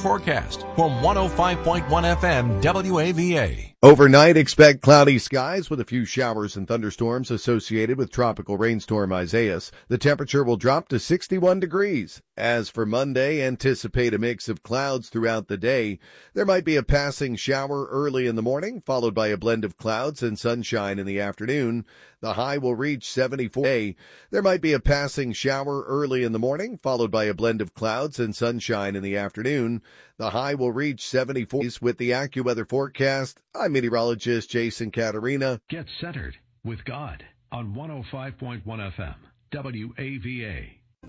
forecast from 105.1 FM WAVA. Overnight, expect cloudy skies with a few showers and thunderstorms associated with tropical rainstorm Isaias. The temperature will drop to 61 degrees. As for Monday, anticipate a mix of clouds throughout the day. There might be a passing shower early in the morning, followed by a blend of clouds and sunshine in the afternoon. The high will reach 74. There might be a passing shower early in the morning, followed by a blend of clouds and sunshine in the afternoon. The high will reach 74. With the AccuWeather forecast, I'm meteorologist Jason Caterina. Get centered with God on 105.1 FM, WAVA.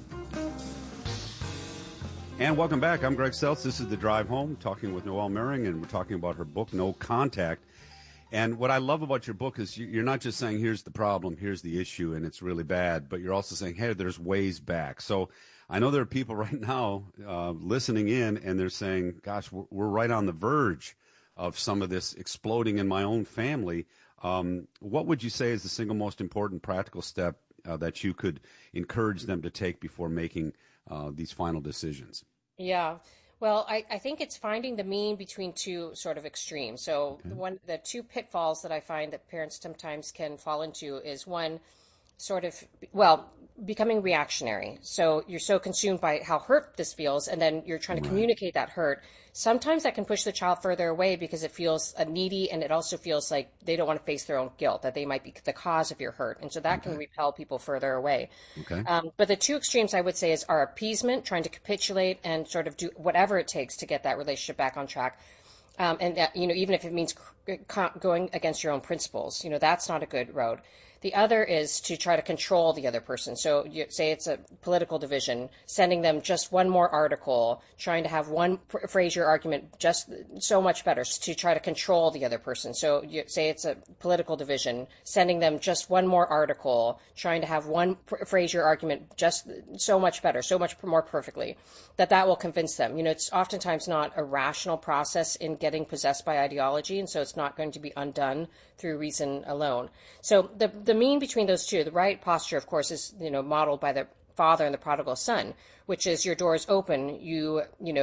And welcome back. I'm Greg Seltz. This is The Drive Home, talking with Noelle Mering, and we're talking about her book, No Contact. And what I love about your book is you're not just saying, here's the problem, here's the issue, and it's really bad, but you're also saying, hey, there's ways back. So I know there are people right now listening in, and they're saying, gosh, we're right on the verge of some of this exploding in my own family. What would you say is the single most important practical step that you could encourage them to take before making these final decisions? Yeah. Well, I think it's finding the mean between two sort of extremes. So the two pitfalls that I find that parents sometimes can fall into is one, sort of, becoming reactionary. So you're so consumed by how hurt this feels, and then you're trying to communicate that hurt. Sometimes that can push the child further away because it feels needy, and it also feels like they don't want to face their own guilt, that they might be the cause of your hurt. And so that can repel people further away. But the two extremes I would say are appeasement, trying to capitulate and sort of do whatever it takes to get that relationship back on track. And that, even if it means going against your own principles, that's not a good road. The other is to try to control the other person. So you say it's a political division, sending them just one more article, trying to have one phrase your argument just so much better, to try to control the other person. So you say it's a political division, sending them just one more article, trying to have one phrase your argument just so much better, so much more perfectly, that will convince them. It's oftentimes not a rational process in getting possessed by ideology, and so it's not going to be undone through reason alone. So the mean between those two, the right posture, of course, is modeled by the father and the prodigal son, which is your door is open. You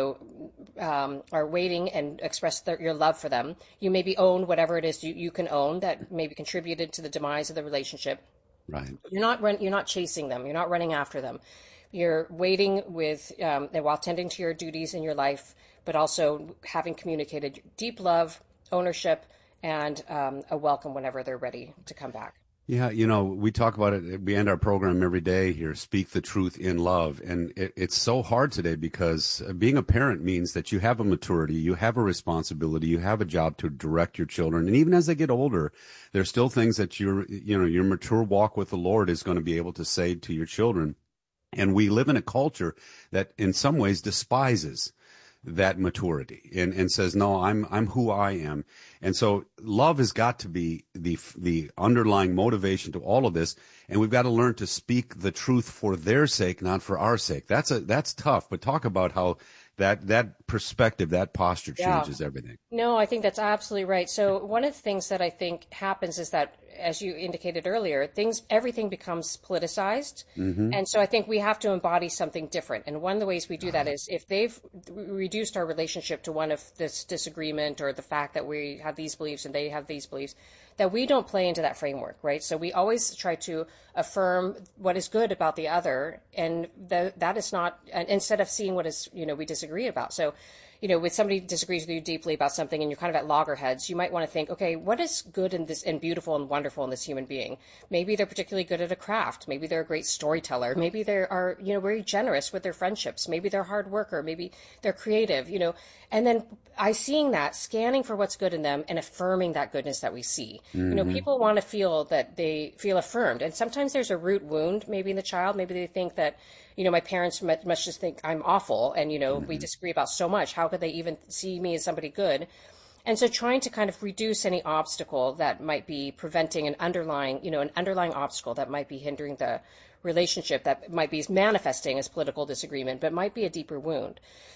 are waiting and express your love for them. You maybe own whatever it is you can own that maybe contributed to the demise of the relationship. Right. You're not chasing them. You're not running after them. You're waiting with while tending to your duties in your life, but also having communicated deep love, ownership, and a welcome whenever they're ready to come back. Yeah, we talk about it. We end our program every day here, speak the truth in love. And it's so hard today because being a parent means that you have a maturity, you have a responsibility, you have a job to direct your children. And even as they get older, there's still things that your mature walk with the Lord is going to be able to say to your children. And we live in a culture that in some ways despises that maturity and says, no, I'm who I am. And so love has got to be the underlying motivation to all of this. And we've got to learn to speak the truth for their sake, not for our sake. That's tough, but talk about how that perspective, that posture changes everything. No, I think that's absolutely right. So one of the things that I think happens is that, as you indicated earlier, everything becomes politicized. And so I think we have to embody something different. And one of the ways we do that is if they've reduced our relationship to one of this disagreement or the fact that we have these beliefs and they have these beliefs, that we don't play into that framework, right? So we always try to affirm what is good about the other, and that is not, instead of seeing what is, we disagree about. So, when somebody disagrees with you deeply about something and you're kind of at loggerheads, you might want to think, okay, what is good in this and beautiful and wonderful in this human being? Maybe they're particularly good at a craft. Maybe they're a great storyteller. Maybe they are, very generous with their friendships. Maybe they're a hard worker. Maybe they're creative, and then seeing that, scanning for what's good in them and affirming that goodness that we see. People want to feel that they feel affirmed. And sometimes there's a root wound maybe in the child. Maybe they think that, my parents must just think I'm awful. And, we disagree about so much. How could they even see me as somebody good? And so trying to kind of reduce any obstacle that might be preventing an underlying obstacle that might be hindering the relationship, that might be manifesting as political disagreement, but might be a deeper wound.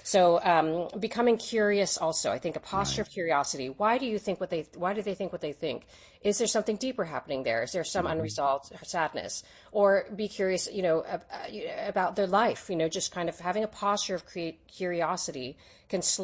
So becoming curious also, I think a posture of curiosity. Why do they think what they think? Is there something deeper happening there? Is there some unresolved sadness? Or be curious, about their life, just kind of having a posture of curiosity can